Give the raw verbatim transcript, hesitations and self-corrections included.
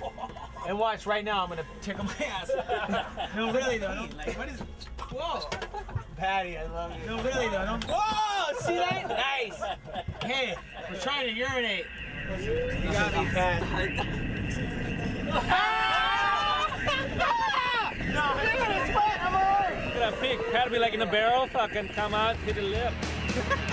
And watch right now, I'm gonna tickle my ass. No, really though. Don't, like, what is? Whoa, Patty, I love you. No, really though. Don't, whoa, see that? Nice. Hey, we're trying to urinate. You got me, Pat. No, look at his butt. I'm alright. Look at that pig. Pat will be like in the barrel. Fucking come out, hit the lip.